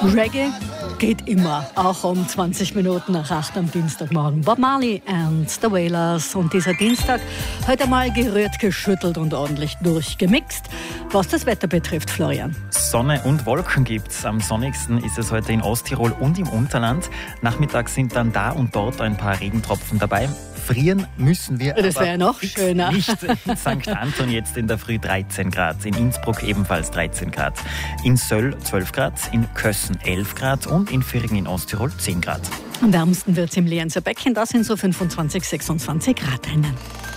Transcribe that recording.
Reggae geht immer, auch um 20 Minuten nach 8 am Dienstagmorgen. Bob Marley and the Wailers. Und dieser Dienstag heute mal gerührt, geschüttelt und ordentlich durchgemixt. Was das Wetter betrifft, Florian. Sonne und Wolken gibt's. Am sonnigsten ist es heute in Osttirol und im Unterland. Nachmittags sind dann da und dort ein paar Regentropfen dabei. Frieren müssen wir das aber wäre noch schöner. Nicht. In St. Anton jetzt in der Früh 13 Grad, in Innsbruck ebenfalls 13 Grad, in Söll 12 Grad, in Kössen 11 Grad und in Viergen in Osttirol 10 Grad. Am wärmsten wird es im Lienzer Becken, da sind so 25, 26 Grad drinnen.